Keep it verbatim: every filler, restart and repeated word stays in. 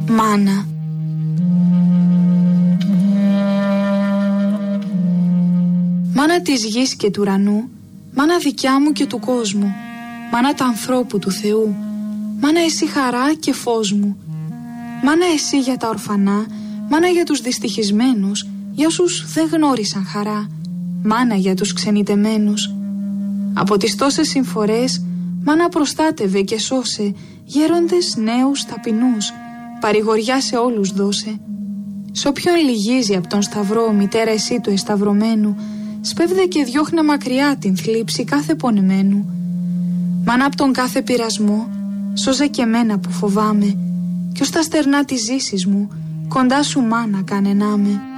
Μάνα. Μάνα της γης και του ουρανού, μάνα δικιά μου και του κόσμου, μάνα του ανθρώπου του Θεού, μάνα εσύ χαρά και φως μου, μάνα εσύ για τα ορφανά, μάνα για τους δυστυχισμένους, για όσους δεν γνώρισαν χαρά, μάνα για τους ξενιτεμένους. Από τις τόσες συμφορές, μάνα προστάτευε και σώσε, γέροντες νέους ταπεινούς, παρηγοριά σε όλους δώσε. Σ' όποιον λυγίζει από τον σταυρό, μητέρα εσύ του εσταυρωμένου, σπέβδε και διώχνε μακριά την θλίψη κάθε πονεμένου. Μάνα απ' τον κάθε πειρασμό, σώζε και μένα που φοβάμαι, κι ως τα στερνά της ζήσης μου, κοντά σου μάνα κάνε να με.